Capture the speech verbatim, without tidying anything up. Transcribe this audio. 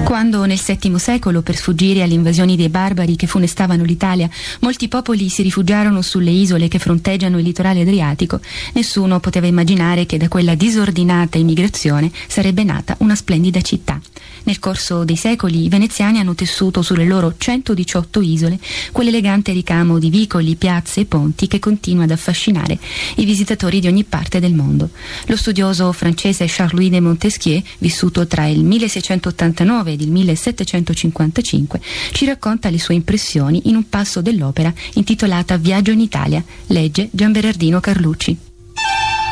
Quando nel settimo secolo, per sfuggire alle invasioni dei barbari che funestavano l'Italia, molti popoli si rifugiarono sulle isole che fronteggiano il litorale adriatico, nessuno poteva immaginare che da quella disordinata immigrazione sarebbe nata una splendida città. Nel corso dei secoli i veneziani hanno tessuto sulle loro centodiciotto isole quell'elegante ricamo di vicoli, piazze e ponti che continua ad affascinare i visitatori di ogni parte del mondo. Lo studioso francese Charles-Louis de Montesquieu, vissuto tra il milleseicentottantanove ed il millesettecentocinquantacinque, ci racconta le sue impressioni in un passo dell'opera intitolata Viaggio in Italia. Legge Gianberardino Carlucci.